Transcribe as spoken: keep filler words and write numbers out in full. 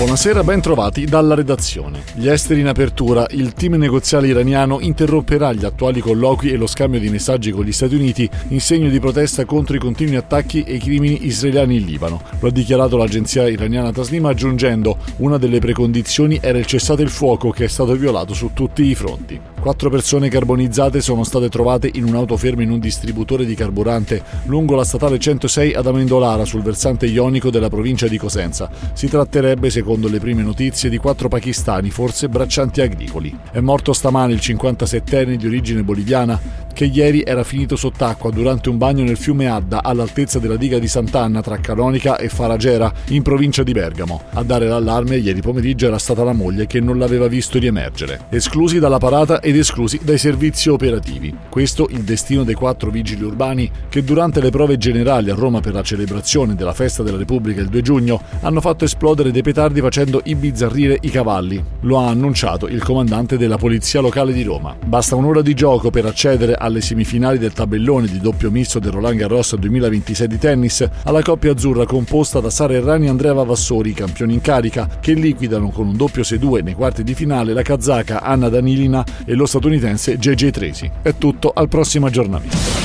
Buonasera, ben trovati dalla redazione. Gli esteri in apertura, il team negoziale iraniano interromperà gli attuali colloqui e lo scambio di messaggi con gli Stati Uniti in segno di protesta contro i continui attacchi e i crimini israeliani in Libano. Lo ha dichiarato l'agenzia iraniana Tasnim, aggiungendo: una delle precondizioni era il cessate il fuoco, che è stato violato su tutti i fronti. Quattro persone carbonizzate sono state trovate in un'auto ferma in un distributore di carburante lungo la statale centosei ad Amendolara, sul versante ionico della provincia di Cosenza. Si tratterebbe, secondo le prime notizie, di quattro pakistani, forse braccianti agricoli. È morto stamane il cinquantasettenne di origine boliviana, che ieri era finito sott'acqua durante un bagno nel fiume Adda all'altezza della diga di Sant'Anna tra Canonica e Faragera, in provincia di Bergamo. A dare l'allarme ieri pomeriggio era stata la moglie, che non l'aveva visto riemergere. Esclusi dalla parata ed esclusi dai servizi operativi. Questo il destino dei quattro vigili urbani che durante le prove generali a Roma per la celebrazione della festa della Repubblica il due giugno hanno fatto esplodere dei petardi facendo imbizzarrire i cavalli. Lo ha annunciato il comandante della polizia locale di Roma. Basta un'ora di gioco per accedere alle semifinali del tabellone di doppio misto del Roland Garros duemilaventisei di tennis, alla coppia azzurra composta da Sara Errani e Andrea Vavassori, campioni in carica, che liquidano con un doppio sei due nei quarti di finale la kazaka Anna Danilina e lo statunitense J J Tracy. È tutto, al prossimo aggiornamento.